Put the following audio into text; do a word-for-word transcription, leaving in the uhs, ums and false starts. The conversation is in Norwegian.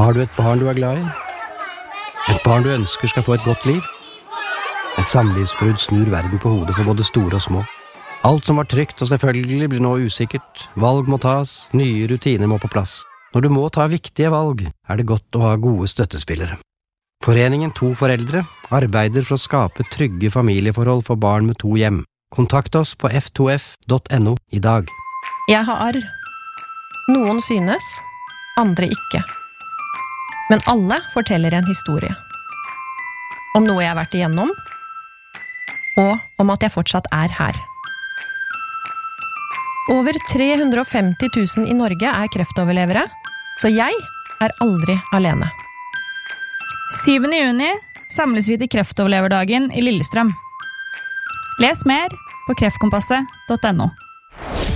Har du et barn du er glad i? Et barn du ønsker skal få et godt liv? Et samlivsbrudd snur verden på hodet for både store og små. Alt som var trygt og selvfølgelig blir nå usikkert. Valg må tas, nye rutiner må på plass. Når du må ta viktige valg, er det godt å ha gode støttespillere. Foreningen To Foreldre arbeider for å skape trygge familieforhold for barn med to hjem. Kontakt oss på f to f punktum no i dag. Jeg har arr. Noen synes, andre ikke. Men alle forteller en historie. Om noe jeg har vært igjennom, og om at jeg fortsatt er her. Over tre hundre og femti tusen i Norge er kreftoverlevere, så jeg er aldri alene. syvende juni samles vi til kreftoverleverdagen i Lillestrøm. Les mer på kreftkompasset punktum no.